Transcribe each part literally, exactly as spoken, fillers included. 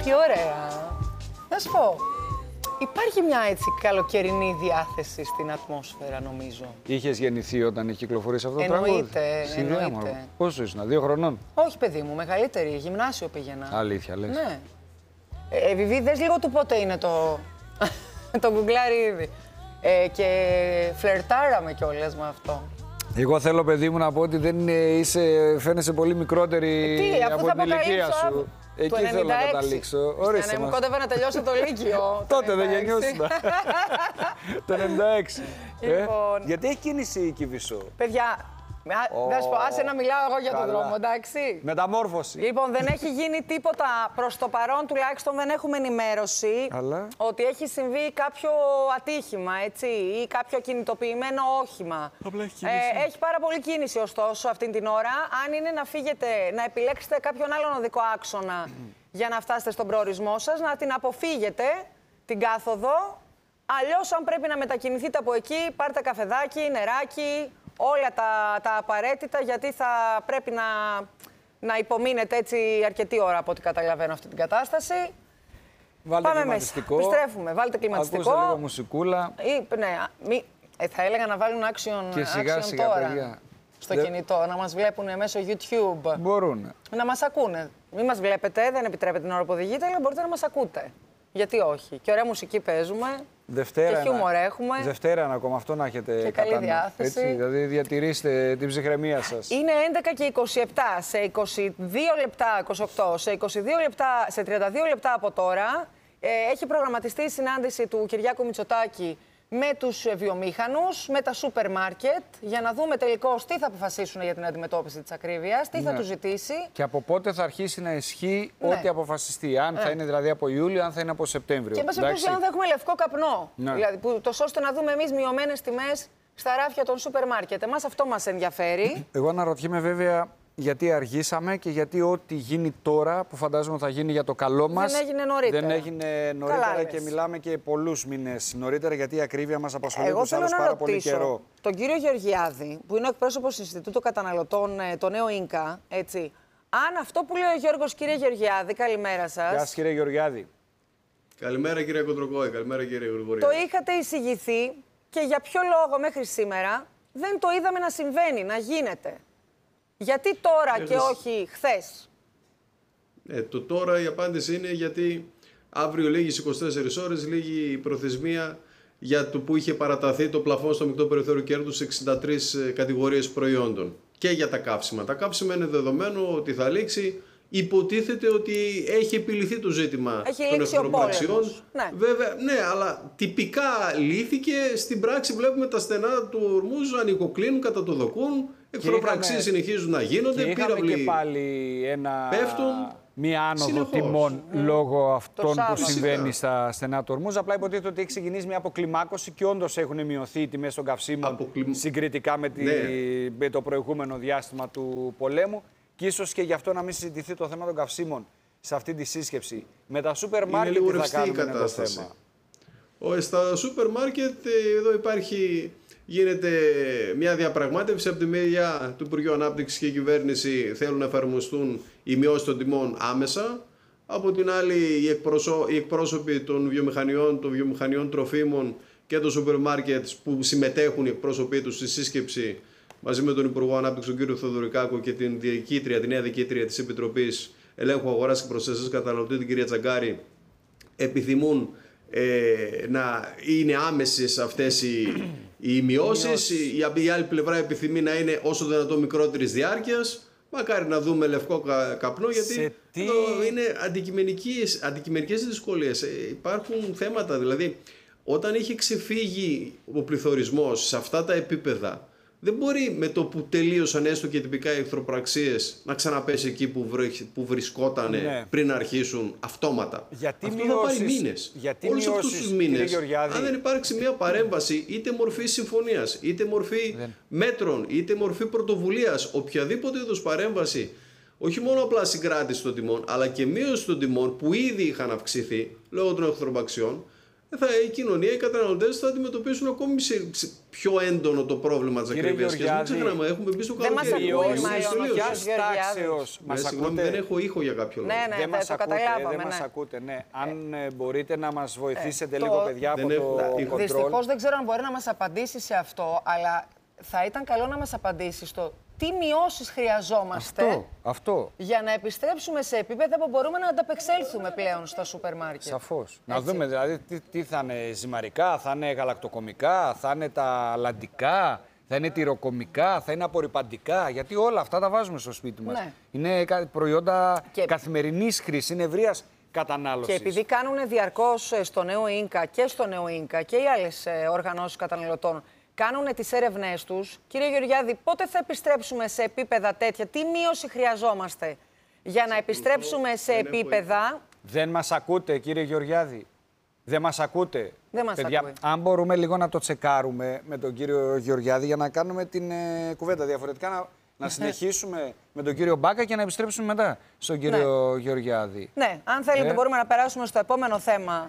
Τι ωραία. Να σου πω, υπάρχει μια έτσι καλοκαιρινή διάθεση στην ατμόσφαιρα, νομίζω. Είχες γεννηθεί όταν είχε κυκλοφορήσει αυτό το τραγούδι? Εννοείται, εννοείται. Πόσο ήσουν, δύο χρονών? Όχι, παιδί μου, μεγαλύτερη, γυμνάσιο πήγαινα. Αλήθεια, λες? Ναι. Ε, Βιβί, δες λίγο του πότε είναι το... το γκουγκλάρι ήδη. Ε, και φλερτάραμε κιόλας με αυτό. Εγώ θέλω, παιδί μου, να πω ότι δεν είσαι, φαίνεσαι πολύ μικρότερη Τι, από την ηλικία σου. Εκεί θέλω να καταλήξω. Ορίστε μας. Μου κόντευε να τελειώσω το Λύκειο. Τότε δεν γεννιώσουν. Το ενενήντα έξι. Λοιπόν. Γιατί έχει κίνηση η Κηφισό? Παιδιά, δεν σου πω, άσε να μιλάω εγώ για τον δρόμο, εντάξει. Μεταμόρφωση. Λοιπόν, δεν έχει γίνει τίποτα προς το παρόν, τουλάχιστον δεν έχουμε ενημέρωση Αλλά... ότι έχει συμβεί κάποιο ατύχημα, έτσι, ή κάποιο κινητοποιημένο όχημα. Απλά έχει κίνηση. Ε, έχει πάρα πολύ κίνηση, ωστόσο, αυτή την ώρα. Αν είναι να φύγετε, να επιλέξετε κάποιον άλλον οδικό άξονα για να φτάσετε στον προορισμό σας, να την αποφύγετε, την κάθοδο. Αλλιώς, αν πρέπει να μετακινηθείτε από εκεί, πάρτε καφεδάκι, νεράκι, όλα τα, τα απαραίτητα, γιατί θα πρέπει να, να υπομείνετε έτσι αρκετή ώρα από ό,τι καταλαβαίνω αυτή την κατάσταση. Βάλτε Πάμε κλιματιστικό. μέσα. Επιστρέφουμε. Βάλτε κλιματιστικό. Ακούστε λίγο μουσικούλα. Ή, ναι, μη, ε, θα έλεγα να βάλουν action, και σιγά, action σιγά, τώρα παιδιά. στο Δε... κινητό, να μας βλέπουν μέσω YouTube. Μπορούν. Να μας ακούνε. Μην μας βλέπετε, δεν επιτρέπετε την ώρα που οδηγείτε, αλλά μπορείτε να μας ακούτε. Γιατί όχι. Και ωραία μουσική παίζουμε. Δευτέρα, και χιούμορ έχουμε. Δευτέρα είναι ακόμα, αυτό να έχετε και καλή διάθεση. Έτσι, δηλαδή διατηρήστε την ψυχραιμία σας. Είναι έντεκα και είκοσι επτά, σε είκοσι δύο λεπτά, είκοσι οκτώ, σε, είκοσι δύο λεπτά, σε τριάντα δύο λεπτά από τώρα ε, έχει προγραμματιστεί η συνάντηση του Κυριάκου Μητσοτάκη με τους βιομήχανους, με τα σούπερ μάρκετ, για να δούμε τελικώς τι θα αποφασίσουν για την αντιμετώπιση της ακρίβειας, τι ναι. θα τους ζητήσει. Και από πότε θα αρχίσει να ισχύει ναι. ό,τι αποφασιστεί. Αν ναι. θα είναι δηλαδή από Ιούλιο, αν θα είναι από Σεπτέμβριο. Και εν πάση περιπτώσει, αν θα έχουμε λευκό καπνό. Ναι. Δηλαδή, που, τόσο ώστε να δούμε εμείς μειωμένες τιμές στα ράφια των σούπερ μάρκετ. Εμάς αυτό μας ενδιαφέρει. Εγώ αναρωτιέμαι βέβαια γιατί αργήσαμε και γιατί ό,τι γίνει τώρα, που φαντάζομαι θα γίνει για το καλό μας, δεν έγινε νωρίτερα. Δεν έγινε νωρίτερα και μιλάμε και πολλούς μήνες νωρίτερα, γιατί η ακρίβεια μας απασχολεί τους άλλους πάρα πολύ καιρό. Τον κύριο Γεωργιάδη, που είναι ο εκπρόσωπος του Ινστιτούτου Καταναλωτών, το νέο ΙΝΚΑ, έτσι. Αν αυτό που λέει ο Γιώργος, κύριε Γεωργιάδη, καλημέρα σας. Γεια σας, κύριε Γεωργιάδη. Καλημέρα, κύριε Κοντροκόη, καλημέρα, κύριε Γρηγορία. Το είχατε εισηγηθεί και για ποιο λόγο μέχρι σήμερα δεν το είδαμε να συμβαίνει, να γίνεται? Γιατί τώρα Έχεις... και όχι χθες? Ε, το τώρα η απάντηση είναι γιατί αύριο λίγη είκοσι τέσσερις ώρες, λίγη η προθεσμία για το που είχε παραταθεί το πλαφόν στο μεικτό περιθώριο κέρδους σε εξήντα τρεις κατηγορίες προϊόντων. Και για τα καύσιμα. Τα καύσιμα είναι δεδομένο ότι θα λήξει. Υποτίθεται ότι έχει επιληθεί το ζήτημα έχει των εχθροπραξιών. Ναι. Βέβαια, ναι, αλλά τυπικά λύθηκε. Στην πράξη βλέπουμε τα στενά του Ορμούζου ανοικοκλίνουν, κατατοδοκούν. Εχθροπραξίες συνεχίζουν να γίνονται. Και είχαμε και πάλι ένα... πέφτουν. Μία άνοδο Συνεχώς. τιμών mm. λόγω αυτών που συμβαίνει Φυσικά. στα στενά του Ορμούζ. Απλά υποτίθεται ότι έχει ξεκινήσει μια αποκλιμάκωση και όντως έχουν μειωθεί οι τιμές των καυσίμων Αποκλιμ... συγκριτικά με, τη... ναι. με το προηγούμενο διάστημα του πολέμου. Και ίσως και γι' αυτό να μην συζητηθεί το θέμα των καυσίμων σε αυτή τη σύσκεψη. Με τα σούπερ μάρκετ τι θα κάνουμε με το θέμα? Ο, στα σούπερ μάρκετ εδώ υπάρχει... Γίνεται μια διαπραγμάτευση. Από τη μεριά του Υπουργείου Ανάπτυξης και η κυβέρνηση θέλουν να εφαρμοστούν οι μειώσεις των τιμών άμεσα. Από την άλλη, οι, εκπροσώ... οι εκπρόσωποι των βιομηχανιών, των βιομηχανιών τροφίμων και των σούπερ μάρκετ που συμμετέχουν οι εκπρόσωποι τους στη σύσκεψη μαζί με τον Υπουργό Ανάπτυξης, τον κύριο Θεοδωρικάκο, και την διοικήτρια, τη νέα διοικήτρια της Επιτροπής Ελέγχου Αγοράς και Προστασίας Καταναλωτή, την κυρία Τσαγκάρη, επιθυμούν ε, να είναι άμεσες αυτές οι. Οι μειώσεις, η, η άλλη πλευρά επιθυμεί να είναι όσο δυνατόν μικρότερης διάρκειας. Μακάρι να δούμε λευκό κα, καπνό, γιατί τι... εδώ είναι αντικειμενικές, αντικειμενικές δυσκολίες. Ε, υπάρχουν θέματα, δηλαδή όταν είχε ξεφύγει ο πληθωρισμός σε αυτά τα επίπεδα, δεν μπορεί με το που τελείωσαν έστω και τυπικά οι εχθροπραξίες να ξαναπέσει εκεί που, βρε, που βρισκόταν ναι. πριν αρχίσουν αυτόματα. Γιατί αυτό μειώσεις, θα πάρει μήνες. Γιατί όλους αυτούς τους μήνες, αν δεν υπάρξει μια παρέμβαση είτε μορφή συμφωνίας, είτε μορφή δεν. μέτρων, είτε μορφή πρωτοβουλίας, οποιαδήποτε είδους παρέμβαση, όχι μόνο απλά συγκράτηση των τιμών, αλλά και μείωση των τιμών που ήδη είχαν αυξηθεί λόγω των εχθροπραξιών, θα, η κοινωνία, οι καταναλωτές θα αντιμετωπίσουν ακόμη σε, σε πιο έντονο το πρόβλημα της ακρίβειας. Και μην ξεχνάμε, έχουμε μπει στο καλοκαίρι. Δεν έχω ήχο για κάποιο λόγο. Ναι, ναι, δεν μας το ακούτε, καταλάβαμε. δεν ναι. μας ακούτε, ναι. Αν ε, μπορείτε να μας βοηθήσετε ε, λίγο, το... παιδιά, από έχω... το control. Δυστυχώς δεν ξέρω αν μπορεί να μας απαντήσει σε αυτό, αλλά θα ήταν καλό να μας απαντήσει στο τι μειώσεις χρειαζόμαστε Αυτό, αυτό. για να επιστρέψουμε σε επίπεδα που μπορούμε να ανταπεξέλθουμε πλέον στα σούπερ μάρκετ. Σαφώς. Να δούμε δηλαδή τι, τι θα είναι ζυμαρικά, θα είναι γαλακτοκομικά, θα είναι τα αλαντικά, θα είναι τυροκομικά, θα είναι απορριπαντικά. Γιατί όλα αυτά τα βάζουμε στο σπίτι μας. Ναι. Είναι προϊόντα Και... καθημερινής χρήσης, είναι ευρείας κατανάλωσης. Και επειδή κάνουν διαρκώς στο Νέο Ίνκα και στο Νέο Ίνκα και οι άλλες οργανώσεις καταναλωτών, κάνουν τις έρευνές τους. Κύριε Γεωργιάδη, πότε θα επιστρέψουμε σε επίπεδα τέτοια, τι μείωση χρειαζόμαστε για να επιστρέψουμε σε επίπεδα... Δεν μας ακούτε, κύριε Γεωργιάδη. Δεν μας ακούτε. Δεν μας Παιδιά, ακούει. αν μπορούμε λίγο να το τσεκάρουμε με τον κύριο Γεωργιάδη για να κάνουμε την ε, κουβέντα. Διαφορετικά να, να συνεχίσουμε με τον κύριο Μπάκα και να επιστρέψουμε μετά στον κύριο ναι. Γεωργιάδη. Ναι, αν θέλετε ε. μπορούμε να περάσουμε στο επόμενο θέμα.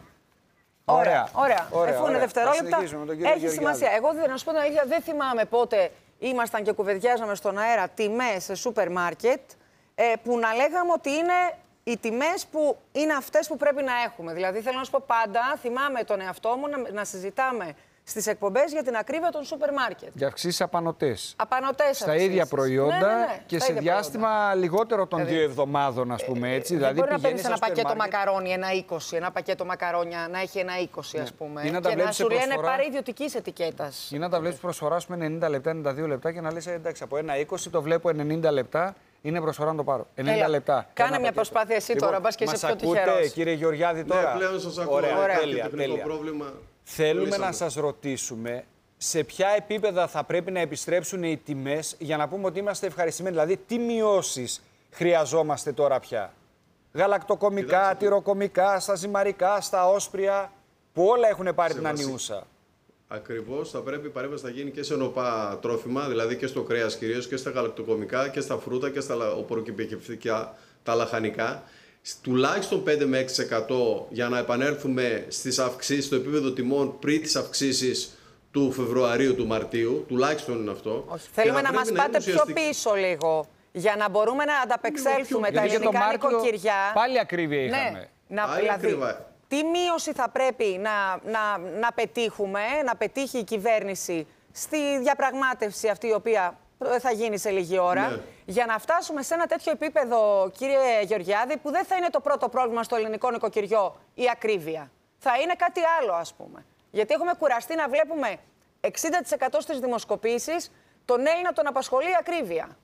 Ωραία. Ωραία. ωραία. Εφού είναι δευτερόλεπτα, έχει σημασία. Εγώ, να σου πω την αλήθεια, δεν θυμάμαι πότε ήμασταν και κουβεντιάζαμε στον αέρα τιμές σε σούπερ μάρκετ ε, που να λέγαμε ότι είναι οι τιμές που είναι αυτές που πρέπει να έχουμε. Δηλαδή, θέλω να σου πω πάντα, θυμάμαι τον εαυτό μου να, να συζητάμε στις εκπομπές για την ακρίβεια των σούπερ μάρκετ. Για αυξήσεις απανωτές. Απανωτές Στα αυξήσεις. ίδια προϊόντα ναι, ναι, ναι. και Στα σε ίδια διάστημα προϊόντα. λιγότερο των δηλαδή, δύο εβδομάδων, ας πούμε έτσι. Ε, δηλαδή, δεν μπορεί να παίρνεις ένα πακέτο μάρκετ... μακαρόνι, ένα είκοσι, ένα πακέτο μακαρόνια να έχει ένα είκοσι, ας πούμε. Ή να τα και να σου λένε προσφορά... πάρε ιδιωτικής ετικέτας. Ή να τα βλέπεις προσφορά με ενενήντα λεπτά, ενενήντα δύο λεπτά και να λες εντάξει, από ένα είκοσι το βλέπω ενενήντα λεπτά. Είναι προσφορά να το πάρω. ενενήντα Έλα, λεπτά. Κάνε μια προσπάθεια εσύ λοιπόν, τώρα, μπας και είσαι πιο τυχερός. Μας ακούτε, κύριε Γεωργιάδη, τώρα. Ναι, πλέον σας ακούω. Ωραία, Ωραία. τέλεια, τέλεια. Πρόβλημα. Θέλουμε Λύσαμε. να σας ρωτήσουμε σε ποια επίπεδα θα πρέπει να επιστρέψουν οι τιμές για να πούμε ότι είμαστε ευχαριστημένοι. Δηλαδή, τι μειώσεις χρειαζόμαστε τώρα πια. Γαλακτοκομικά, Κοιτάξτε. τυροκομικά, στα ζυμαρικά, στα όσπρια, που όλα έχουν πάρει Σε την βασί... ανιούσα. Ακριβώς, θα πρέπει η παρέμβαση να γίνει και σε νοπά τρόφιμα, δηλαδή και στο κρέας κυρίως και στα γαλακτοκομικά και στα φρούτα και στα οπωροκυπευτικά, τα λαχανικά. Τουλάχιστον πέντε με έξι τοις εκατό για να επανέλθουμε στις αυξήσεις, στο επίπεδο τιμών πριν τις αυξήσεις του Φεβρουαρίου, του Μαρτίου, τουλάχιστον είναι αυτό. Όχι. Θέλουμε να μας πάτε πιο πίσω λίγο, για να μπορούμε να ανταπεξέλθουμε τα ελληνικά νοικοκυριά. Πάλι ακρίβεια είχαμε. Ναι, να, Πάλι δηλαδή, ακριβά. τι μείωση θα πρέπει να, να, να πετύχουμε, να πετύχει η κυβέρνηση στη διαπραγμάτευση αυτή η οποία θα γίνει σε λίγη ώρα, ναι. για να φτάσουμε σε ένα τέτοιο επίπεδο, κύριε Γεωργιάδη, που δεν θα είναι το πρώτο πρόβλημα στο ελληνικό νοικοκυριό η ακρίβεια. Θα είναι κάτι άλλο, ας πούμε. Γιατί έχουμε κουραστεί να βλέπουμε εξήντα τοις εκατό στις δημοσκοπήσεις τον Έλληνα τον απασχολεί η ακρίβεια.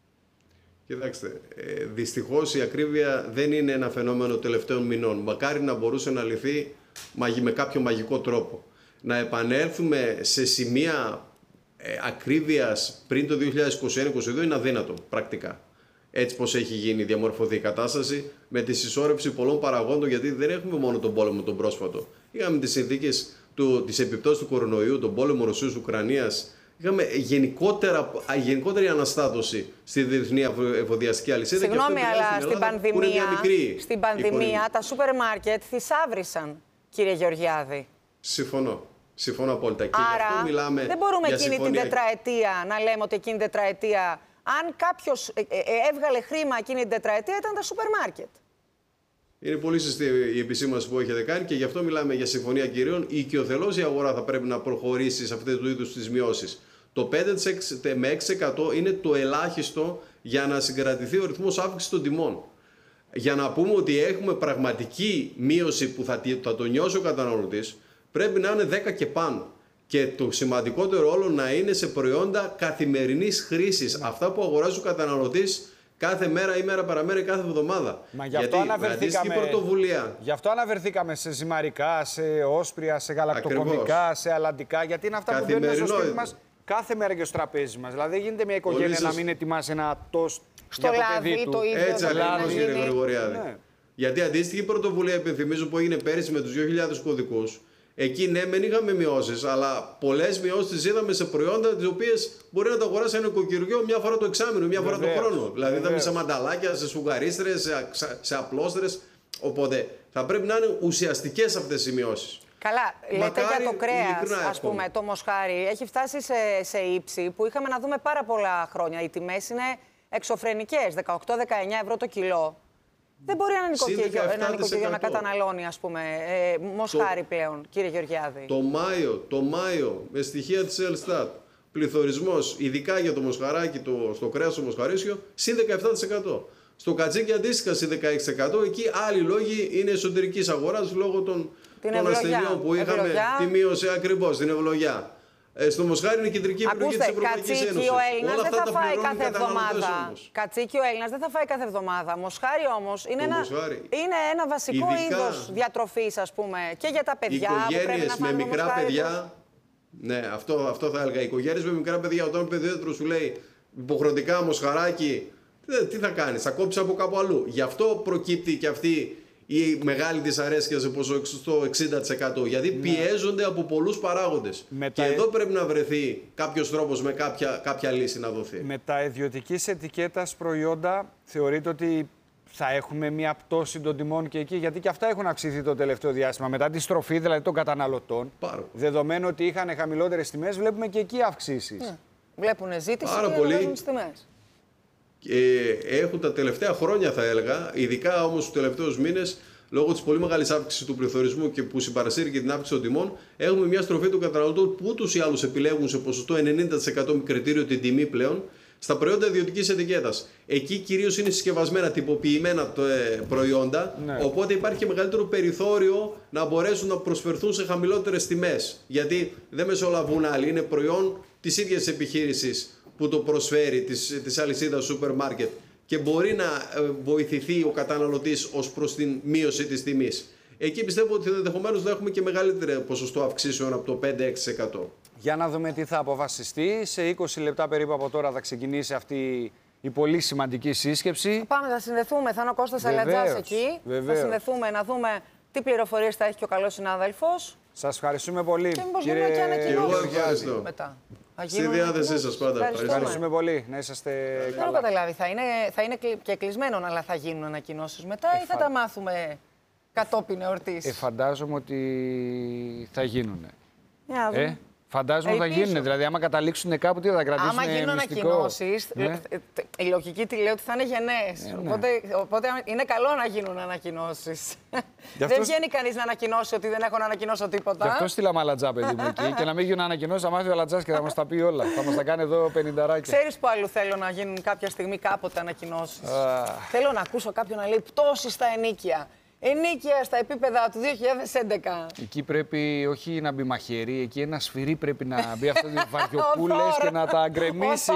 Κοιτάξτε, ε, δυστυχώς η ακρίβεια δεν είναι ένα φαινόμενο τελευταίων μηνών. Μακάρι να μπορούσε να λυθεί με κάποιο μαγικό τρόπο. Να επανέλθουμε σε σημεία ε, ακρίβειας πριν το δύο χιλιάδες είκοσι ένα είκοσι δύο είναι αδύνατο πρακτικά. Έτσι πως έχει γίνει η διαμορφωθεί η κατάσταση με τη συσσόρευση πολλών παραγόντων, γιατί δεν έχουμε μόνο τον πόλεμο τον πρόσφατο. Είχαμε τις συνθήκες, τις επιπτώσεις του κορονοϊού, τον πόλεμο Ρωσίας-Ουκρανίας. Είχαμε γενικότερα, γενικότερη αναστάτωση στη διεθνή εφοδιαστική αλυσίδα. Συγγνώμη, αλλά στην πανδημία, μικρή στην πανδημία τα σούπερ μάρκετ θησάβρισαν, κύριε Γεωργιάδη. Συμφωνώ. Συμφωνώ απόλυτα. Και άρα γι' αυτό μιλάμε δεν μπορούμε για εκείνη συμφωνία... την τετραετία να λέμε ότι εκείνη την τετραετία, αν κάποιος ε, ε, έβγαλε χρήμα εκείνη την τετραετία, ήταν τα σούπερ μάρκετ. Είναι πολύ σωστή η επισήμανση που έχετε κάνει και γι' αυτό μιλάμε για συμφωνία κυρίων. Η οικειοθελώς η αγορά θα πρέπει να προχωρήσει σε αυτές του είδους τις μειώσεις. Το πέντε με έξι τοις εκατό είναι το ελάχιστο για να συγκρατηθεί ο ρυθμός αύξησης των τιμών. Για να πούμε ότι έχουμε πραγματική μείωση που θα, θα το νιώσει ο καταναλωτής, πρέπει να είναι δέκα και πάνω. Και το σημαντικότερο όλο να είναι σε προϊόντα καθημερινής χρήσης. Αυτά που αγοράζει ο καταναλωτής κάθε μέρα ή μέρα παραμέρα, κάθε εβδομάδα. Μα γι' αυτό, γιατί, αναφερθήκαμε, πρωτοβουλία... γι' αυτό αναφερθήκαμε σε ζυμαρικά, σε όσπρια, σε γαλακτοκομικά, ακριβώς, σε αλαντικά. Γιατί είναι αυτά που μπαίνουν στο σπίτι μας κάθε μέρα και στο τραπέζι μας. Δηλαδή, γίνεται μια οικογένεια να μην ετοιμάσει ένα τόστ στο για το λάδι, παιδί του. Το ίδιο έτσι ακριβώς, κύριε Γρηγοριάδη. Ναι. Γιατί αντίστοιχη πρωτοβουλία, επιθυμίζω, που έγινε πέρυσι με τους δύο χιλιάδες κωδικούς, εκεί ναι, μεν είχαμε μειώσεις, αλλά πολλές μειώσεις τις είδαμε σε προϊόντα τις οποίες μπορεί να τα αγοράσει ένα νοικοκυριό μια φορά το εξάμηνο, μια φορά Βεβαίως. το χρόνο. Δηλαδή, είδαμε σε μανταλάκια, σε σουγαρίστρες, σε, σε απλώστρες. Οπότε θα πρέπει να είναι ουσιαστικές αυτές οι μειώσεις. Καλά, λέτε Μακάρι, για το κρέας, ειλικρινά ας πούμε, το μοσχάρι έχει φτάσει σε, σε ύψη που είχαμε να δούμε πάρα πολλά χρόνια. Οι τιμές είναι εξωφρενικές, δεκαοκτώ με δεκαεννιά ευρώ το κιλό. Δεν μπορεί ένα νοικοκυριό, ένα νοικοκυριό να καταναλώνει, ας πούμε, ε, μοσχάρι το, πλέον, κύριε Γεωργιάδη. Το Μάιο, το Μάιο, με στοιχεία της Ελστάτ, πληθωρισμός, ειδικά για το μοσχαράκι, το, στο κρέας το μοσχαρίσιο, συν δεκαεπτά τοις εκατό. Στο κατσίκι αντίστοιχα συν δεκαέξι τοις εκατό. Εκεί άλλοι λόγοι είναι εσωτερικής αγοράς λόγω των, των ασθενειών που είχαμε ευλογιά. Τη μείωση ακριβώς, την ευλογιά. Ε, στο μοσχάρι είναι η κεντρική περιοχή της Ευρωπαϊκής Ένωσης. Ο Έλληνας δεν θα φάει κάθε εβδομάδα. Κατσίκι ο Έλληνας δεν θα φάει κάθε εβδομάδα. Μοσχάρι όμως είναι, ένα, είναι ένα βασικό είδος διατροφής, ας πούμε, και για τα παιδιά που πρέπει να με μικρά μοσχάρι παιδιά. Τους. Ναι, αυτό, αυτό θα έλεγα. Οι οικογένειες με μικρά παιδιά, όταν ο παιδιάτρος σου λέει υποχρεωτικά μοσχαράκι, τι θα κάνεις, θα κόψεις από κάπου αλλού. Γι' αυτό προκύπτει και αυτή η μεγάλη δυσαρέσκεια σε ποσοστό εξήντα τοις εκατό. Γιατί ναι. πιέζονται από πολλούς παράγοντες. Με και τα... εδώ πρέπει να βρεθεί κάποιος τρόπος με κάποια, κάποια λύση να δοθεί. Με τα ιδιωτικής ετικέτας προϊόντα θεωρείτε ότι θα έχουμε μια πτώση των τιμών και εκεί? Γιατί και αυτά έχουν αυξηθεί το τελευταίο διάστημα. Μετά τη στροφή δηλαδή των καταναλωτών. Πάρα. Δεδομένου ότι είχαν χαμηλότερες τιμές, βλέπουμε και εκεί αυξήσεις. Ναι. Βλέπουν ζήτηση Πάρα και πολύ. τις τιμές. Ε, έχουν τα τελευταία χρόνια, θα έλεγα, ειδικά όμως τους τελευταίους μήνες, λόγω της πολύ μεγάλης αύξησης του πληθωρισμού και που συμπαρασύρει και την αύξηση των τιμών, έχουμε μια στροφή των καταναλωτών που ούτως ή άλλως επιλέγουν σε ποσοστό ενενήντα τοις εκατό με κριτήριο την τιμή πλέον στα προϊόντα ιδιωτικής ετικέτας. Εκεί κυρίως είναι συσκευασμένα, τυποποιημένα προϊόντα, ναι. Οπότε υπάρχει και μεγαλύτερο περιθώριο να μπορέσουν να προσφερθούν σε χαμηλότερες τιμές. Γιατί δεν μεσολαβούν άλλοι, είναι προϊόν της ίδιας επιχείρησης που το προσφέρει, της, της αλυσίδας σούπερ μάρκετ, και μπορεί να βοηθηθεί ο καταναλωτής ως προς την μείωση της τιμής. Εκεί πιστεύω ότι ενδεχομένως θα έχουμε και μεγαλύτερο ποσοστό αυξήσεων από το πέντε με έξι τοις εκατό. Για να δούμε τι θα αποφασιστεί. Σε είκοσι λεπτά περίπου από τώρα θα ξεκινήσει αυτή η πολύ σημαντική σύσκεψη. Θα πάμε, θα συνδεθούμε. Θα είναι ο Κώστας Αλατζάς εκεί. Βεβαίως. Θα συνδεθούμε να δούμε τι πληροφορίες θα έχει και ο καλός συνάδελφος. Σας ευχαριστούμε πολύ. Και μήπως γίνουμε και ανακοινώσεις μετά. Στη διάθεσή σας πάντα. Ευχαριστούμε. Ευχαριστούμε πολύ. Να είσαστε δεν καλά. Δεν έχω καταλάβει. Θα είναι, θα είναι και κλεισμένο, αλλά θα γίνουν ανακοινώσεις μετά ε, ή θα φα... τα μάθουμε κατόπιν εορτής? Ε, φαντάζομαι ότι θα γίνουν. Ε, φαντάζομαι ότι θα γίνουν. Δηλαδή, άμα καταλήξουν κάπου, τι θα κρατήσουν? Άμα γίνουν ανακοινώσεις, ναι. Η λογική τη λέει ότι θα είναι γενναίες. Ε, ναι. οπότε, οπότε είναι καλό να γίνουν ανακοινώσεις. Δεν αυτός... βγαίνει κανείς να ανακοινώσει ότι δεν έχω να ανακοινώσω τίποτα. Γι' αυτό στείλαμε Αλατζά, παιδί μου, εκεί. Και να μην γίνουν ανακοινώσεις, θα μάθει ο Αλατζάς και θα μας τα πει όλα. Θα μας τα κάνει εδώ πενηνταράκια. Ξέρεις που αλλού θέλω να γίνουν κάποια στιγμή κάποτε ανακοινώσεις? Θέλω να ακούσω κάποιον να λέει πτώση στα ενοίκια. Ενίκεια στα επίπεδα του δύο χιλιάδες έντεκα. Εκεί πρέπει όχι να μπει μαχαίρι, εκεί ένα σφυρί πρέπει να μπει αυτό τις βαριοπούλες και να τα γκρεμίσει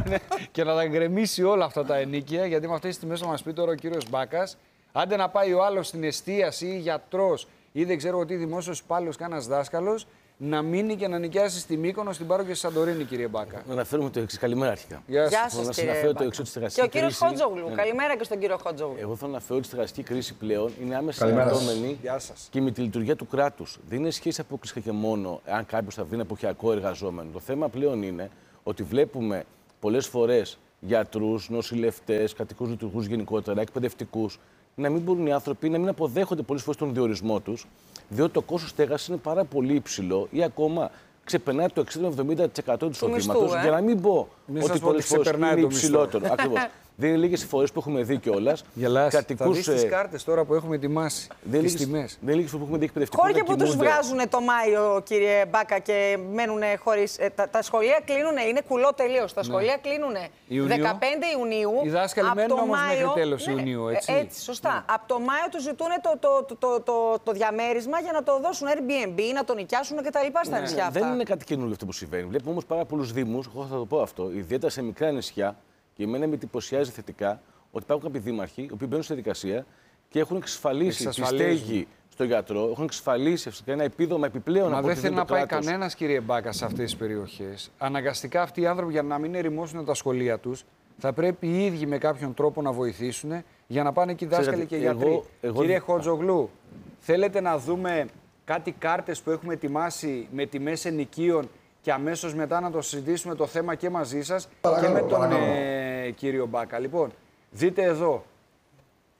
και να τα γκρεμίσει όλα αυτά τα ενίκεια. Γιατί με αυτές τις τιμές θα μας πει τώρα ο κύριος Μπάκας, άντε να πάει ο άλλος στην εστίαση ή γιατρός ή δεν ξέρω τι δημόσιος υπάλληλος, κανένας δάσκαλος, να μείνει και να νοικιάσει στη Μύκονο, στην Πάρο και στη Σαντορίνη, κύριε Μπάκα. Να αναφέρουμε το εξής. Καλημέρα αρχικά. Γεια σας, κύριε Μπάκα. Και ο κύριος Χότζογλου. Ναι. Καλημέρα και στον κύριο Χότζογλου. Εγώ θέλω να αναφέρω ότι η στεγαστική κρίση πλέον είναι άμεσα συνδεδεμένη και με τη λειτουργία του κράτους. Δεν είναι σχέση αποκλειστικά και μόνο αν κάποιος θα βρει ένα εποχιακό εργαζόμενο. Το θέμα πλέον είναι ότι βλέπουμε πολλές φορές γιατρούς, νοσηλευτές, κατοικούς λειτουργούς γενικότερα, εκπαιδευτικούς, να μην μπορούν οι άνθρωποι να μην αποδέχονται πολλές φορές τον διορισμό τους, διότι το κόστος στέγασης είναι πάρα πολύ υψηλό ή ακόμα ξεπερνάει το εξήντα με εβδομήντα τοις εκατό του εισοδήματος. Ε? Για να μην πω μην ότι πολλές φορές είναι υψηλότερο. Ακριβώς. Δεν είναι λίγες οι φορές που έχουμε δει κιόλας. Κατοικούς... Θα δεις τις κάρτες τώρα που έχουμε ετοιμάσει. Δεν είναι λίγες φορές που έχουμε δει εκπαιδευτικούς. Χώρια που τους βγάζουν το Μάιο, κύριε Μπάκα, και μένουν χωρίς. Ε, τα, τα σχολεία κλείνουν, είναι κουλό τελείως. Τα σχολεία ναι. κλείνουν δεκαπέντε Ιουνίου. Οι δάσκαλοι μένουν όμως μέχρι τέλος ναι, Ιουνίου, έτσι. Έτσι, σωστά. Ναι. Από το Μάιο τους ζητούν το, το, το, το, το, το διαμέρισμα για να το δώσουν Airbnb, να το νοικιάσουν κτλ. στα ναι. νησιά αυτά. Δεν είναι κάτι καινούργιο αυτό που συμβαίνει. Βλέπουμε όμως πάρα πολλούς δήμους, εγώ θα το πω αυτό, ιδιαίτερα σε μικρά νησιά. Και εμένα με εντυπωσιάζει θετικά ότι υπάρχουν κάποιοι δήμαρχοι οι οποίοι μπαίνουν στη διαδικασία και έχουν εξασφαλίσει τη στέγη στο γιατρό, έχουν εξασφαλίσει ένα επίδομα επιπλέον. Μα από δεν θέλει να πάει κανένας, κύριε Μπάκα, σε αυτές τις περιοχές. Αναγκαστικά αυτοί οι άνθρωποι, για να μην ερημώσουν τα σχολεία τους, θα πρέπει οι ίδιοι με κάποιον τρόπο να βοηθήσουν για να πάνε και οι δάσκαλοι και οι γιατροί. Εγώ, εγώ... Κύριε Χότζογλου, θέλετε να δούμε κάτι κάρτες που έχουμε ετοιμάσει με τιμές ενοικίων και αμέσως μετά να το συζητήσουμε το θέμα και μαζί σας παρακαλώ, και με τον ε, κύριο Μπάκα. Λοιπόν, δείτε εδώ.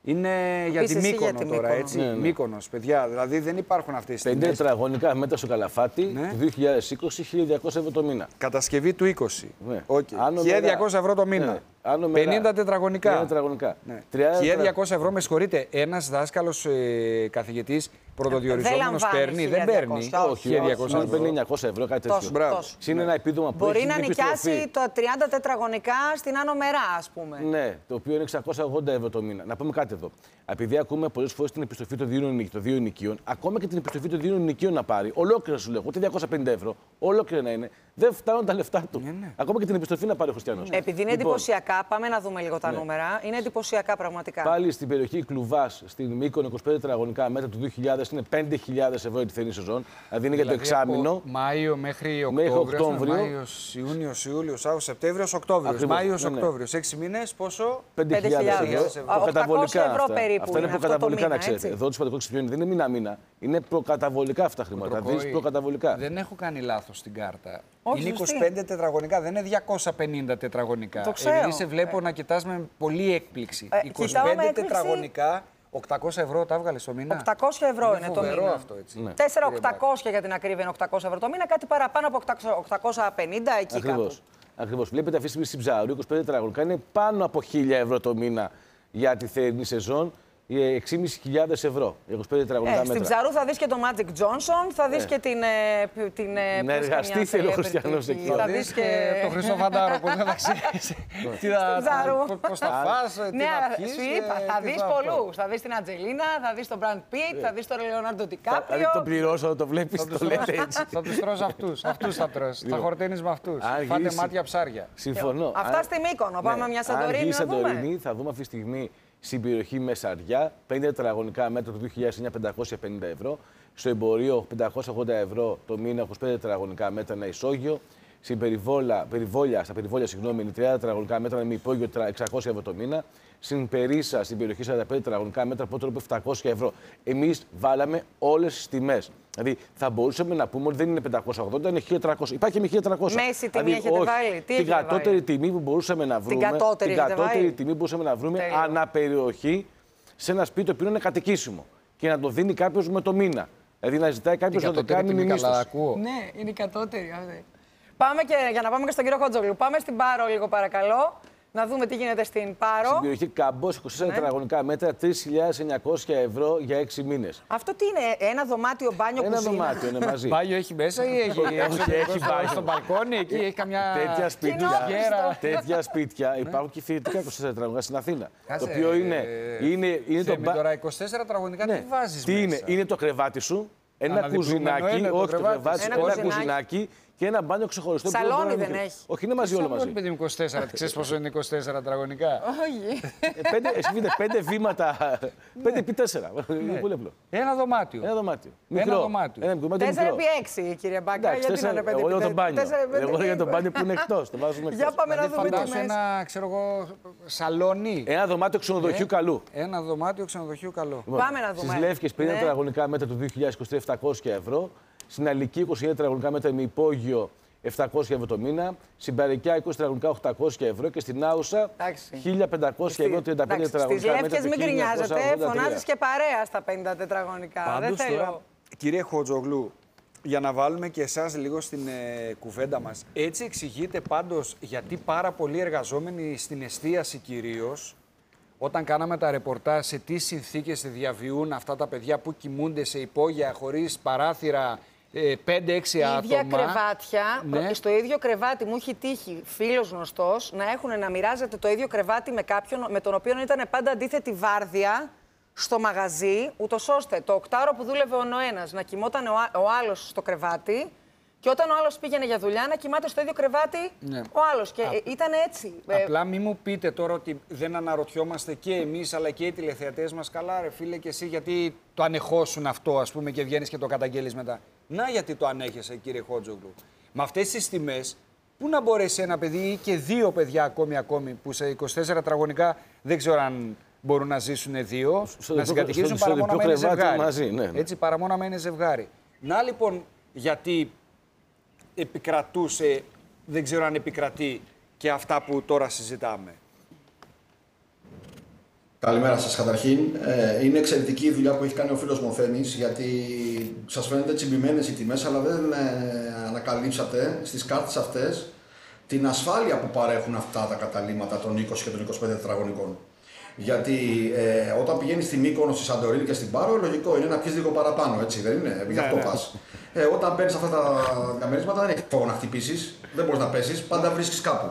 Είναι για τη Μύκονο τώρα, Μύκονο. έτσι. Ναι, ναι. Μύκονος, παιδιά. Δηλαδή δεν υπάρχουν αυτές τις τιμές. πενήντα τετραγωνικά μέτρα στο Καλαφάτι, ναι. Το δύο χιλιάδες είκοσι, χίλια διακόσια ευρώ το μήνα. Κατασκευή του είκοσι. Ναι. Okay. χίλια διακόσια ευρώ το μήνα. Ναι. πενήντα τετραγωνικά. πενήντα τετραγωνικά. Ναι. χίλια διακόσια ευρώ, με συγχωρείτε, ένας δάσκαλος ε, καθηγητής πρωτοδιοριζόμενος παίρνει. Δεν παίρνει. Όχι, χίλια διακόσια ευρώ. Παίρνει εννιακόσια ευρώ, κάτι τέτοιο. Είναι ένα επίδομα που μπορεί να νοικιάσει τα τριάντα τετραγωνικά στην Άνω Μερά, ας πούμε. Ναι, το οποίο είναι εξακόσια ογδόντα ευρώ το μήνα. Να πούμε κάτι εδώ. Επειδή ακούμε πολλές φορές την επιστροφή των δύο ενοικίων, ακόμα και την επιστροφή των δύο ενοικίων να πάρει, ολόκληρα σου λέω, ούτε διακόσια πενήντα ευρώ, ολόκληρα να είναι, δεν φτάνουν τα λεφτά του. Ναι, ναι. Ακόμα και την επιστροφή να πάρει ο Χριστιανός. Επειδή είναι λοιπόν εντυπωσιακά, πάμε να δούμε λίγο τα ναι. νούμερα. Είναι εντυπωσιακά πραγματικά. Πάλι στην περιοχή Κλουβάς, στην Μύκονο, είκοσι πέντε τετραγωνικά μέτρα του δύο χιλιάδες είναι πέντε χιλιάδες ευρώ η θερινή σεζόν. Δηλαδή είναι δηλαδή για το εξάμηνο. Μάιο μέχρι Οκτώβριο. Μάιος, Ιούνιος, Ιούλιος, Αύγουστος, Σεπτέμβριος, Οκτώβριος. Μάιος, Οκτώβριος. έξι μήνες πόσο? πέντε χιλιάδες ευρώ. οκτακόσια ευρώ περίπου. Αυτά είναι προκαταβολικά, να ξέρετε. Εδώ του Πατρικό Ξυπνιών δεν είναι μήνα-μήνα. Είναι προκαταβολικά αυτά τα χρήματα. Δεις προκαταβολικά. Δεν έχω κάνει λάθος στην κάρτα. Όχι, είναι είκοσι πέντε τετραγωνικά, δεν είναι διακόσια πενήντα τετραγωνικά. Το ξέρω. Επειδή σε βλέπω ε. να κοιτάς με πολύ έκπληξη. Ε, είκοσι πέντε τετραγωνικά, οκτακόσια ευρώ τα έβγαλε το μήνα. οκτακόσια ευρώ είναι, είναι το μήνα. Αυτό, έτσι. Ναι. τέσσερα χιλιάδες οκτακόσια για την ακρίβεια είναι οκτακόσια ευρώ το μήνα, κάτι παραπάνω από οκτακόσια πενήντα εκεί Ακριβώς. κάπου. Ακριβώς. Βλέπετε αυτή τη στιγμή στην Ψαρού, είκοσι πέντε τετραγωνικά είναι πάνω από χίλια ευρώ το μήνα για τη θερινή σεζόν. έξι χιλιάδες πεντακόσια ευρώ, είκοσι πέντε τετραγωνικά ε, μέτρα. Στην Ψαρού θα δεις και το Magic Johnson, θα δεις ε. και την... Ε, την να εργαστεί θέλει ο Χριστιανός εκεί. Θα δεις και το Χρυσό Φαντάρο που δεν θα ξέρεις. Τι θα... Πώς θα φας, τι θα πιείς. Σου είπα, θα δεις πολλούς. Θα δεις την Ατζελίνα, θα δεις τον Brad Pitt, θα δεις τον Λεωνάρντο Ντικάπριο. Δηλαδή το πληρώσω, το βλέπεις, το λέτε έτσι. Θα τους τρως αυτούς, αυτούς θα τρως. Θα χορταίνεις με αυτούς. Φάτε μάτια ψάρια. Συμφωνώ. Αυτά στη Μύκονο, πάμε μια Σαντορίνη να δούμε. Θα δούμε αυτή τη στιγμή στην περιοχή Μεσαριά, πενήντα τετραγωνικά μέτρα του δύο χιλιάδες εννιά, πεντακόσια πενήντα ευρώ. Στο εμπορίο, πεντακόσια ογδόντα ευρώ το μήνα, είκοσι πέντε τετραγωνικά μέτρα ένα ισόγειο. Στην περιβόλα, περιβόλια, στα περιβόλια, συγγνώμη, είναι τριάντα τετραγωνικά μέτρα με υπόγειο εξακόσια ευρώ το μήνα. Στην Περίσσα, στην περιοχή σαράντα πέντε τετραγωνικά μέτρα, πρώτο από επτακόσια ευρώ. Εμείς βάλαμε όλες τις τιμές. Δηλαδή θα μπορούσαμε να πούμε ότι δεν είναι πεντακόσια ογδόντα, είναι χίλια τριακόσια. Υπάρχει και με χίλια τριακόσια. Μέση τιμή δηλαδή, έχετε όχι, βάλει. Τι την κατώτερη τιμή που μπορούσαμε να βρούμε. Την κατώτερη, την κατώτερη τιμή που μπορούσαμε να βρούμε αναπεριοχή σε ένα σπίτι το οποίο είναι κατοικήσιμο. Και να το δίνει κάποιο με το μήνα. Δηλαδή να ζητάει κάποιο να το κάνει μηνύστος. Ναι, είναι η κατώτερη αυτή. Πάμε και, για να πάμε και στον κύριο Χότζογλου. Πάμε στην Πάρο λίγο παρακαλώ. Να δούμε τι γίνεται στην Πάρο. Στην περιοχή Καμπός, είκοσι τέσσερα ναι. τετραγωνικά μέτρα, τρεις χιλιάδες εννιακόσια ευρώ για έξι μήνες. Αυτό τι είναι, ένα δωμάτιο, μπάνιο, ένα κουζίνα. Ένα δωμάτιο είναι μαζί. Μπάνιο έχει μέσα ή έχει, έχει, έχει μπάνιο στο μπαλκόνι, εκεί έχει καμιά τέτοια σπίτια, τέτοια σπίτια υπάρχουν και φοιτητικά είκοσι τέσσερα τετραγωνικά στην Αθήνα. Κάσε, το οποίο είναι, είναι, είναι το τώρα είκοσι τέσσερα τετραγωνικά τι βάζεις μέσα. Είναι, είναι το κρεβάτι σου, ένα κουζινάκι, όχι το κρεβάτι, ένα κουζινάκι. Και ένα μπάνιο ξεχωριστό. Σαλόνι δεν έχει. Όχι, είναι μαζί όλο μαζί. Παιδί μου είκοσι τέσσερα, ξέρεις πόσο είναι είκοσι τέσσερα τετραγωνικά. Όχι. Πέντε βήματα, πέντε επί τέσσερα. Είναι πολύ απλό. Ένα δωμάτιο. Ένα δωμάτιο. Ένα δωμάτιο. τέσσερα επί έξι, κύριε Μπάκα. Γιατί να είναι πέντε επί τέσσερα. Εγώ για το μπάνιο που είναι εκτός. Για πάμε να δούμε τι μέσα. Ένα, ξέρω εγώ, σαλόνι. Ένα δωμάτιο ξενοδοχείου καλού. Ένα δωμάτιο ξενοδοχείου καλού. Πάμε να δούμε. Στις Λεύκες πενήντα τετραγωνικά μέτρα του δύο χιλιάδες είκοσι τρία επτακόσια ευρώ. Στην Αλική είκοσι ένα τετραγωνικά μέτρα με υπόγειο επτακόσια ευρώ το μήνα. Στην Παρικιά είκοσι τετραγωνικά οκτακόσια ευρώ και στην Άουσα χίλια πεντακόσια ευρώ τριάντα πέντε τετραγωνικά μέτρα. Στις Λεύκες μην γκρινιάζετε, φωνάζεις και παρέα στα πενήντα τετραγωνικά. Πάντως, δεν θέλω. Τώρα, κύριε Χοτζογλού, για να βάλουμε και εσάς λίγο στην ε, κουβέντα μας, έτσι εξηγείται πάντως γιατί πάρα πολλοί εργαζόμενοι στην εστίαση κυρίως, όταν κάναμε τα ρεπορτάζ σε τι συνθήκες διαβιούν αυτά τα παιδιά που κοιμούνται σε υπόγεια χωρίς παράθυρα, πέντε έξι άτομα. Ίδια κρεβάτια, ναι. Στο ίδιο κρεβάτι μου έχει τύχει φίλος γνωστός να έχουν να μοιράζεται το ίδιο κρεβάτι με κάποιον με τον οποίο ήταν πάντα αντίθετη βάρδια στο μαγαζί, ούτως ώστε το οκτάωρο που δούλευε ο ένας να κοιμόταν ο, ο άλλος στο κρεβάτι και όταν ο άλλος πήγαινε για δουλειά να κοιμάται στο ίδιο κρεβάτι ναι. ο άλλος. Και Α... ήταν έτσι. Απλά μην μου πείτε τώρα ότι δεν αναρωτιόμαστε και εμείς αλλά και οι τηλεθεατές μας. Καλά, ρε φίλε, και εσύ γιατί το ανεχώσουν αυτό, ας πούμε, και βγαίνεις και το καταγγέλεις μετά. Να, γιατί το ανέχεσαι, κύριε Χότζογλου. Με αυτές τις τιμές, πού να μπορέσει ένα παιδί ή και δύο παιδιά ακόμη, ακόμη που σε είκοσι τέσσερα τετραγωνικά δεν ξέρω αν μπορούν να ζήσουν δύο, στο να συγκατοικήσουν παρά μόνο να είναι ζευγάρι. Μαζί, ναι, ναι. Έτσι, παρά μόνο να είναι ζευγάρι. Να λοιπόν, γιατί επικρατούσε, δεν ξέρω αν επικρατεί και αυτά που τώρα συζητάμε. Καλημέρα σας καταρχήν. Ε, είναι εξαιρετική η δουλειά που έχει κάνει ο φίλος μου ο Θέμης, γιατί σας φαίνεται τσιμπημένες οι τιμές, αλλά δεν ε, ανακαλύψατε στις κάρτες αυτές την ασφάλεια που παρέχουν αυτά τα καταλύματα των είκοσι και των είκοσι πέντε τετραγωνικών. Γιατί ε, όταν πηγαίνεις στη Μύκονο, στη Σαντορίνη και στην Πάρο, λογικό είναι να πιεις λίγο παραπάνω, έτσι δεν είναι, γι' αυτό πας. Ε, όταν παίρνεις αυτά τα διαμερίσματα δεν έχει φόβο να χτυπήσεις, δεν μπορείς να πέσεις, πάντα βρίσκεις κάπου.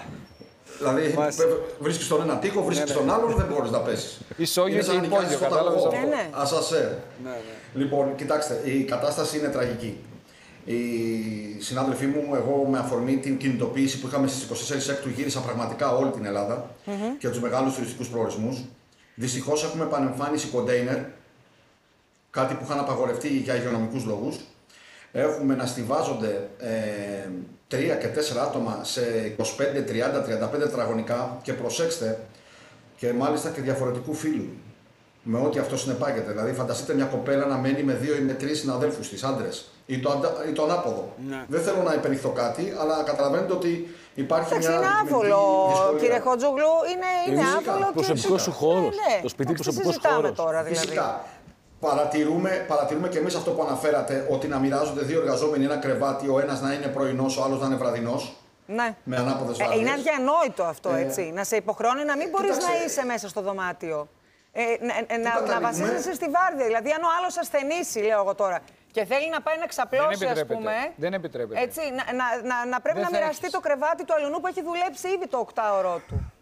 Δηλαδή βρίσκεις τον ένα τοίχο, βρίσκεις τον άλλον, δεν μπορείς να πέσεις. Ισόγειο και υπόγειο, κατάλαβες αυτό. Ασασέρ. Λοιπόν, κοιτάξτε, η κατάσταση είναι τραγική. Οι συνάδελφοί μου, εγώ με αφορμή την κινητοποίηση που είχαμε στις είκοσι τέσσερις Έκτου γύρισα πραγματικά όλη την Ελλάδα mm-hmm. και τους μεγάλους τουριστικούς προορισμούς. Δυστυχώς έχουμε επανεμφάνιση κοντέινερ, κάτι που είχαν απαγορευτεί για υγειονομικούς λόγους. Έχουμε να στιβάζονται ε, τρία και τέσσερα άτομα σε είκοσι πέντε, τριάντα, τριάντα πέντε τετραγωνικά και προσέξτε και μάλιστα και διαφορετικού φύλου. Με ό,τι αυτό συνεπάγεται. Δηλαδή, φανταστείτε μια κοπέλα να μένει με δύο ή με τρεις συναδέλφους της, άντρες, ή το, αντα... ή το ανάποδο. Ναι. Δεν θέλω να υπενηχθώ κάτι, αλλά καταλαβαίνετε ότι υπάρχει Εντάξει, μια. Είναι άβολο, κύριε Χότζογλου. Είναι, είναι άβολο. Προσωπικό σου χώρο. Το σπίτι προσωπικό χώρο. Τώρα, δηλαδή. Φυσικά. Παρατηρούμε, παρατηρούμε και εμείς αυτό που αναφέρατε, ότι να μοιράζονται δύο εργαζόμενοι ένα κρεβάτι, ο ένας να είναι πρωινός, ο άλλος να είναι βραδινός. Ναι. Με ανάποδες βάρδιες. Ε, είναι αδιανόητο αυτό, ε... έτσι. Να σε υποχρεώνει να μην μπορείς να είσαι μέσα στο δωμάτιο. Ε, να, να, να βασίζεσαι στη βάρδια. Δηλαδή, αν ο άλλος ασθενήσει, λέω εγώ τώρα, και θέλει να πάει να ξαπλώσει, ας πούμε. Δεν επιτρέπεται. Έτσι, να, να, να, να πρέπει δεν να μοιραστεί έχεις. το κρεβάτι του αλλονού που έχει δουλέψει ήδη το οκτάωρό του.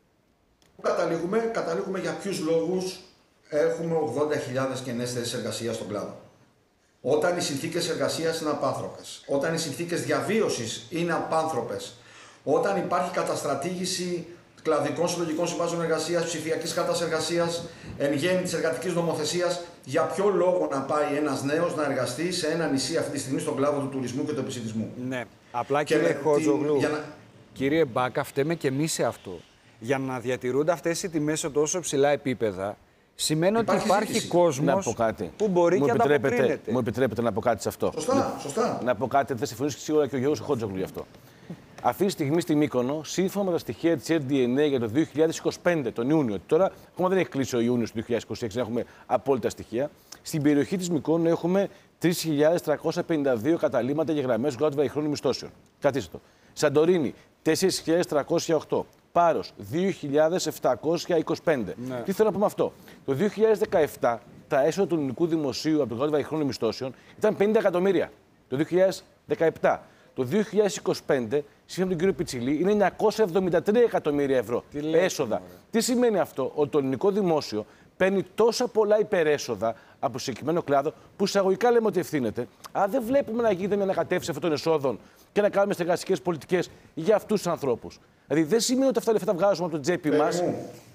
Καταλήγουμε, καταλήγουμε για ποιους λόγους έχουμε ογδόντα χιλιάδες κενές θέσεις εργασίας στον κλάδο. Όταν οι συνθήκες εργασίας είναι απάνθρωπες, όταν οι συνθήκες διαβίωσης είναι απάνθρωπες, όταν υπάρχει καταστρατήγηση κλαδικών συλλογικών συμβάσεων εργασίας, ψηφιακής κάρτας εργασίας, εν γέννη της εργατικής νομοθεσίας, για ποιο λόγο να πάει ένας νέος να εργαστεί σε ένα νησί αυτή τη στιγμή στον κλάδο του τουρισμού και του επισιτισμού. Ναι. Απλά και κύριε Χότζογλου, να... κύριε Μπάκα, φταίμε και εμείς σε αυτό. Για να διατηρούνται αυτές οι τιμές σε τόσο ψηλά επίπεδα, σημαίνει ότι υπάρχει κόσμος που μπορεί μου και να ανταποκρίνεται. Μου επιτρέπετε να πω κάτι σε αυτό. Σωστά, σωστά. Να πω κάτι, θα συμφωνήσει σίγουρα και ο Γιώργος Χότζογλου γι' αυτό. Αυτή τη στιγμή στη Μύκονο, σύμφωνα με τα στοιχεία της αρ ντι εν έι για το δύο χιλιάδες είκοσι πέντε, τον Ιούνιο, τώρα ακόμα δεν έχει κλείσει ο Ιούνιος του δύο χιλιάδες είκοσι έξι, να έχουμε απόλυτα στοιχεία. Στην περιοχή της Μυκόνου έχουμε τρεις χιλιάδες τριακόσια πενήντα δύο καταλύματα για γραμμές γράμματα βαϊχρόνων μισθώσεων. Κρατήστε το. Σαντορίνη, τέσσερις χιλιάδες τριακόσια οκτώ. Πάρος, δύο χιλιάδες επτακόσια είκοσι πέντε. Ναι. Τι θέλω να πω με αυτό. Το δύο χιλιάδες δεκαεπτά τα έσοδα του ελληνικού δημοσίου από το γράμματα βαϊχρόνων μισθώσεων ήταν πενήντα εκατομμύρια. Το δύο χιλιάδες δεκαεπτά. Το δύο χιλιάδες είκοσι πέντε, σύμφωνα με τον κύριο Πιτσιλή, είναι εννιακόσια εβδομήντα τρία εκατομμύρια ευρώ Τι έσοδα. Λέει, Τι σημαίνει αυτό, ότι το ελληνικό δημόσιο παίρνει τόσα πολλά υπερέσοδα από συγκεκριμένο κλάδο, που εισαγωγικά λέμε ότι ευθύνεται. Αλλά δεν βλέπουμε να γίνεται μια ανακατεύση αυτών των εσόδων και να κάνουμε στεγαστικές πολιτικές για αυτούς τους ανθρώπους. Δηλαδή δεν σημαίνει ότι αυτά τα λεφτά βγάζουμε από το τσέπη μας.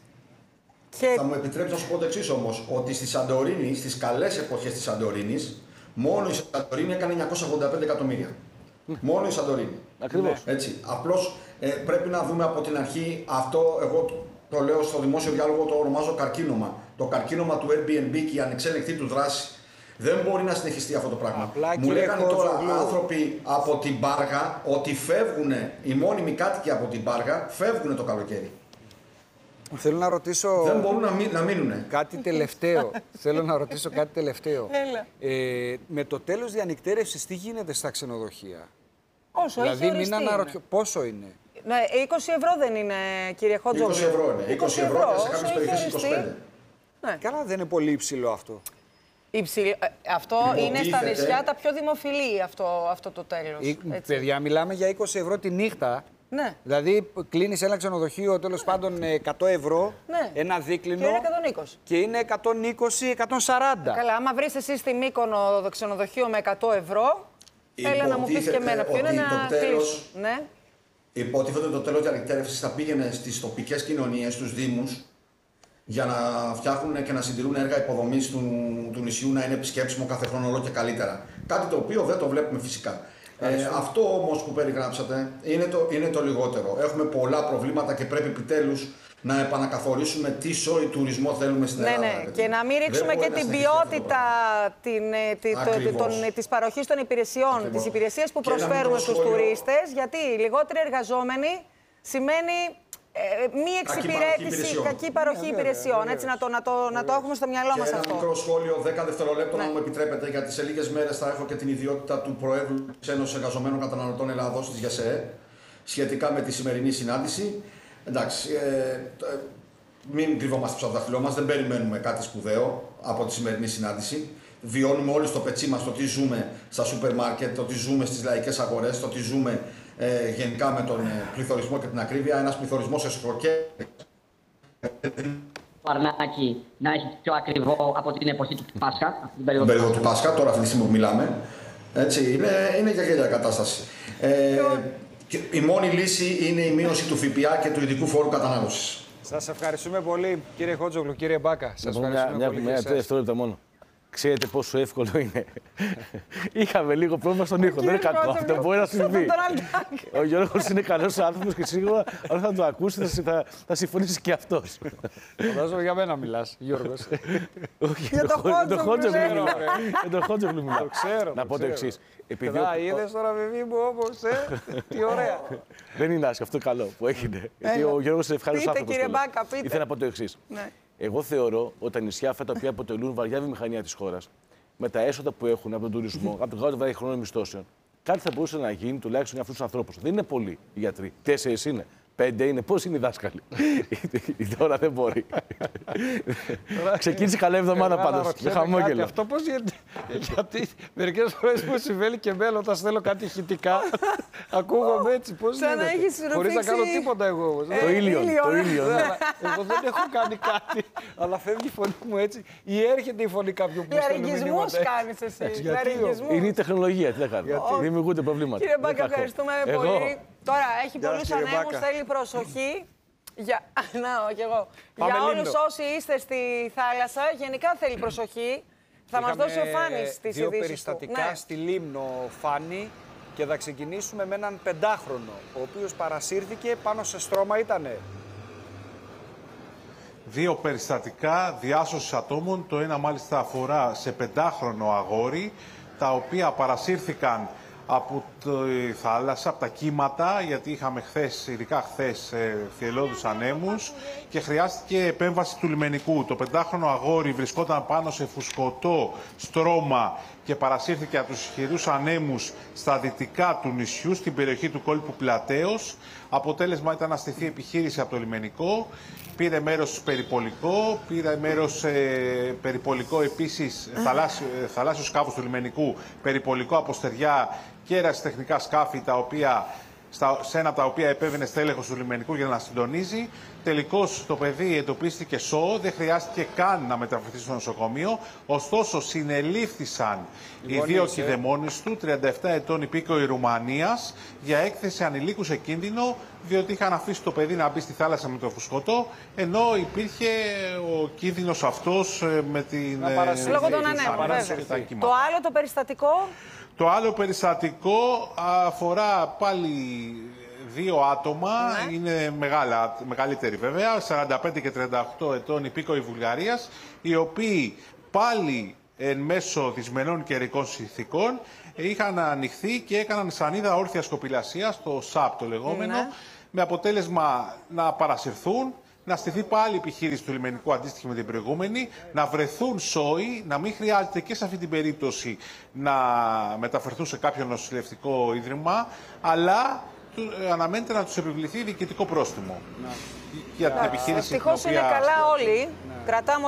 Και... Θα μου επιτρέψει να σου πω το εξής όμως, ότι στη Σαντορίνη, στις καλές εποχές της Σαντορίνης, μόνο η Σαντορίνη έκανε εννιακόσια ογδόντα πέντε εκατομμύρια. Μόνο η Σαντορίνη. Ακριβώς. Έτσι. Απλώς ε, πρέπει να δούμε από την αρχή αυτό, εγώ το, το λέω στο δημόσιο διάλογο, το ονομάζω καρκίνωμα. Το καρκίνωμα του Airbnb και η ανεξέλεγκτη του δράση. Δεν μπορεί να συνεχιστεί αυτό το πράγμα. Απλά, μου λέγανε τώρα άνθρωποι από την Πάργα ότι φεύγουν, οι μόνιμοι κάτοικοι από την Πάργα φεύγουν το καλοκαίρι. Θέλω να ρωτήσω. Δεν μπορούν να, μη, να μείνουν. Κάτι τελευταίο. Θέλω να ρωτήσω κάτι τελευταίο. Ε, με το τέλος διανυκτέρευσης, τι γίνεται στα ξενοδοχεία. Όσο δηλαδή, μην αναρωτιώ. Πόσο είναι. Ναι, είκοσι ευρώ δεν είναι, κύριε Χότζογλου. είκοσι ευρώ είναι. είκοσι ευρώ και σε κάποιες περιοχές είκοσι πέντε. Ναι. Καλά, δεν είναι πολύ υψηλό αυτό. Υψηλό. Αυτό είναι στα νησιά τα πιο δημοφιλή αυτό, αυτό το τέλος. Η, παιδιά, μιλάμε για είκοσι ευρώ τη νύχτα. Ναι. Δηλαδή, κλείνεις ένα ξενοδοχείο τέλος ναι. πάντων εκατό ευρώ, ναι. ένα δίκλινο. Και είναι εκατόν είκοσι. Και είναι εκατόν είκοσι με εκατόν σαράντα. Καλά, άμα βρεις εσύ στη Μύκονο το ξενοδοχείο με εκατό ευρώ, έλα να μου πεις και εμένα ποιο είναι να κλείσω. Ναι. Υποτίθεται ότι το τέλος διανυκτέρευσης θα πήγαινε στις τοπικές κοινωνίες, στους δήμους, για να φτιάχνουν και να συντηρούν έργα υποδομής του, του νησιού να είναι επισκέψιμο κάθε χρόνο όλο και καλύτερα. Κάτι το οποίο δεν το βλέπουμε φυσικά. Ε, αυτό όμως που περιγράψατε είναι το, είναι το λιγότερο. Έχουμε πολλά προβλήματα και πρέπει επιτέλους να επανακαθορίσουμε τι σόι τουρισμό θέλουμε στην Ελλάδα. Ναι, ναι. Και να μην ρίξουμε και την ποιότητα την, τη, το, τον, της παροχής των υπηρεσιών, Ακριβώς. τις υπηρεσίες που και προσφέρουμε στους τουρίστες, γιατί λιγότεροι εργαζόμενοι σημαίνει Ε, μη εξυπηρέτηση, κακή παροχή ναι, υπηρεσιών. ναι, έτσι, να το, να, το, να το έχουμε στο μυαλό μας αυτό. Ένα μικρό σχόλιο, δέκα δευτερολέπτων, ναι. αν μου επιτρέπετε, γιατί σε λίγες μέρες θα έχω και την ιδιότητα του Προέδρου της Ένωσης Εργαζομένων Καταναλωτών Ελλάδος, της ΓΕΣΕΕ, σχετικά με τη σημερινή συνάντηση. Εντάξει, ε, μην κρυβόμαστε στο δάχτυλό μας, δεν περιμένουμε κάτι σπουδαίο από τη σημερινή συνάντηση. Βιώνουμε όλοι στο πετσί μας το τι ζούμε στα σούπερ μάρκετ, το τι ζούμε στις λαϊκές αγορές, το τι ζούμε ε, γενικά με τον ε, πληθωρισμό και την ακρίβεια. Ένας πληθωρισμός εσχροκέρδης. Το αρνάκι να έχει πιο ακριβό από την εποχή του Πάσχα. Την περίοδο, περίοδο του Πάσχα, τώρα αυτή τη στιγμή που μιλάμε. Έτσι, είναι, είναι για γέλια κατάσταση. Ε, η μόνη λύση είναι η μείωση του ΦΠΑ και του ειδικού φόρου κατανάλωσης. Σας ευχαριστούμε πολύ, κύριε Χότζογλου, κύριε Μπάκα. Σας ευχαριστούμε μια, πολύ. Μια δευτερόλεπτα μόνο. Ξέρετε πόσο εύκολο είναι. Είχαμε λίγο πρόβλημα στον ήχο. Δεν είναι κακό αυτό. Μπορεί να συμβεί. Ο Γιώργος είναι καλός άνθρωπος και σίγουρα όταν θα το ακούσει θα, θα, θα συμφωνήσει και αυτός. Φαντάζομαι για μένα μιλάς, Γιώργος. Για τον Χότζογλου. Για τον Χότζογλου μιλάω. Το ξέρω. Να πω το εξής. Να είδες τώρα, παιδί μου, όμως, ε, τι ωραία. Δεν είναι άσχημο, αυτό καλό που έγινε. Γιατί ο Γιώργος είναι ευχάριστος άνθρωπος. Πείτε, κύριε Μπάκα, πείτε. Ήθελα να πω το εξής. Εγώ θεωρώ ότι τα νησιά αυτά τα οποία αποτελούν βαριά βιομηχανία της χώρας, με τα έσοδα που έχουν από τον τουρισμό, από τον γάδο βραχυχρόνων μισθώσεων, κάτι θα μπορούσε να γίνει τουλάχιστον για αυτούς τους ανθρώπους. Δεν είναι πολλοί οι γιατροί. Τέσσερις είναι. Πέντε είναι. Πώς είναι οι δάσκαλοι. Τώρα δεν μπορεί. Ξεκίνησε καλά εβδομάδα πάντως. Με χαμόγελο. Αυτό πώς γίνεται. Γιατί μερικές φορές μου συμβαίνει και εμένα όταν στέλνω κάτι ηχητικά. Ακούγομαι έτσι. Πώς γίνεται. Χωρίς να κάνω τίποτα εγώ όμως. Το ήλιο. Εγώ δεν έχω κάνει κάτι. Αλλά φεύγει η φωνή μου έτσι. Ή έρχεται η φωνή κάποιου που στέλνει μηνύματα. Λαρυγγισμούς κάνεις εσύ. Είναι η τεχνολογία. Τι να κάνει. Δημιουργούνται προβλήματα. Κύριε Μπάκα, ευχαριστούμε πολύ. Τώρα έχει πολλούς ανέμους, θέλει προσοχή. Για, να, και εγώ. Για όλους όσοι είστε στη θάλασσα, γενικά θέλει προσοχή. Θα μας δώσει ο Φάνης τις δύο ειδήσεις περιστατικά του. Ναι. στη Λίμνο, Φάνη, και θα ξεκινήσουμε με έναν πεντάχρονο, ο οποίος παρασύρθηκε πάνω σε στρώμα, ήτανε. Δύο περιστατικά διάσωσης ατόμων, το ένα μάλιστα αφορά σε πεντάχρονο αγόρι, τα οποία παρασύρθηκαν από τη θάλασσα, από τα κύματα, γιατί είχαμε χθες, ειδικά χθες, θυελλώδους ανέμους και χρειάστηκε επέμβαση του λιμενικού. Το πεντάχρονο αγόρι βρισκόταν πάνω σε φουσκωτό στρώμα και παρασύρθηκε από τους ισχυρούς ανέμους στα δυτικά του νησιού, στην περιοχή του κόλπου Πλατέως. Αποτέλεσμα ήταν να στηθεί επιχείρηση από το λιμενικό. Πήρε μέρος περιπολικό, πήρε μέρος ε, περιπολικό επίσης θαλάσσιο, θαλάσσιο σκάφος του λιμενικού, περιπολικό από στεριά και ερασιτεχνικά σκάφη, τα οποία, στα, σε ένα από τα οποία επέβαινε στέλεχος του λιμενικού για να συντονίζει. Τελικώς το παιδί εντοπίστηκε σώο, δεν χρειάστηκε καν να μεταφερθεί στο νοσοκομείο. Ωστόσο, συνελήφθησαν οι δύο κηδεμόνες του, τριάντα επτά ετών υπήκοοι Ρουμανίας, για έκθεση ανηλίκου σε κίνδυνο, διότι είχαν αφήσει το παιδί να μπει στη θάλασσα με το φουσκωτό, ενώ υπήρχε ο κίνδυνος αυτός με την. Λόγω των ανέμων. Το άλλο το περιστατικό. Το άλλο περιστατικό αφορά πάλι δύο άτομα, ναι. Είναι μεγάλα, μεγαλύτεροι βέβαια, σαράντα πέντε και τριάντα οκτώ ετών υπήκοοι Βουλγαρίας, οι οποίοι πάλι εν μέσω δυσμενών καιρικών συνθηκών είχαν ανοιχθεί και έκαναν σανίδα όρθια σκοπηλασίας, το ΣΑΠ το λεγόμενο, ναι. Με αποτέλεσμα να παρασυρθούν, να στηθεί πάλι η επιχείρηση του λιμενικού αντίστοιχη με την προηγούμενη, να βρεθούν σώοι, να μην χρειάζεται και σε αυτή την περίπτωση να μεταφερθούν σε κάποιο νοσηλευτικό ίδρυμα, αλλά αναμένεται να τους επιβληθεί διοικητικό πρόστιμο. Να. Για την επιχείρηση. Ευτυχώς είναι καλά όλοι. Ναι. Κρατάμε